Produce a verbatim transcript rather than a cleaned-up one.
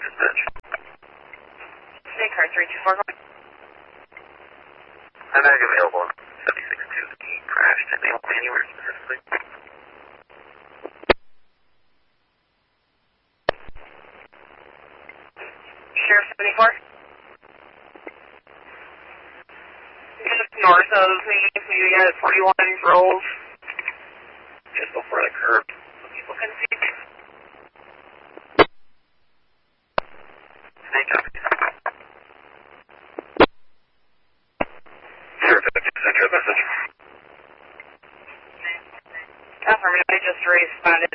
dispatch. Snake car three two four. I'm back available. seventy-six two E crashed. Anywhere specifically? Sheriff seventy-four. Just north of me, we got forty-one rolls. Just before the curb. So people can see. Snake up. Sheriff, did you send you a message? Affirmative, I just responded